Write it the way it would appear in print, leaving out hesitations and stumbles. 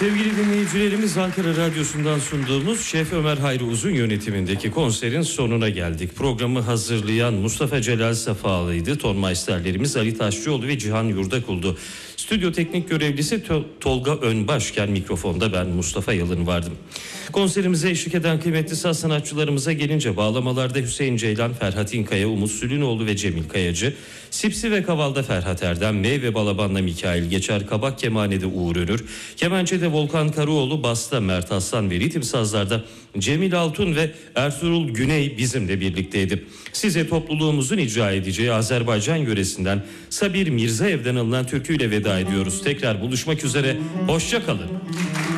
Sevgili dinleyicilerimiz, Ankara Radyosu'ndan sunduğumuz Şef Ömer Hayri Uzun yönetimindeki konserin sonuna geldik. Programı hazırlayan Mustafa Celal Safalı'ydı. Tonmeisterlerimiz Ali Taşçıoğlu ve Cihan Yurdakul'du. Stüdyo teknik görevlisi Tolga Önbaşken, mikrofonda ben Mustafa Yalın vardım. Konserimize eşlik eden kıymetli saz sanatçılarımıza gelince, bağlamalarda Hüseyin Ceylan, Ferhat İnkaya, Umut Sülünoğlu ve Cemil Kayacı, Sipsi ve Kaval'da Ferhat Erdem, Mey ve Balaban'da Mikail Geçer, Kabak Kemane'de Uğur Önür, Kemençe'de Volkan Karaoğlu, Bas'ta Mert Aslan ve ritim sazlarda Cemil Altun ve Ertuğrul Güney bizimle birlikteydi. Size topluluğumuzun icra edeceği Azerbaycan yöresinden Sabir Mirzaev'den alınan türküyle veda ediyoruz. Tekrar buluşmak üzere, hoşça kalın.